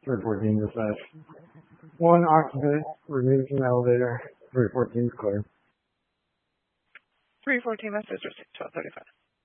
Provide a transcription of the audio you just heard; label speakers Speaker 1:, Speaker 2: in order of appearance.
Speaker 1: 314 dispatch. One occupant removed from the elevator. 314 is clear.
Speaker 2: 314 message received 1235.